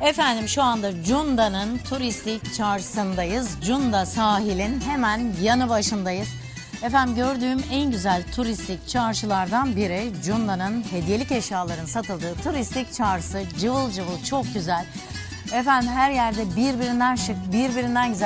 Efendim şu anda Cunda'nın turistik çarşısındayız. Cunda sahilin hemen yanı başındayız. Efendim gördüğüm en güzel turistik çarşılardan biri Cunda'nın hediyelik eşyaların satıldığı turistik çarşısı. Cıvıl cıvıl, çok güzel. Efendim her yerde birbirinden şık, birbirinden güzel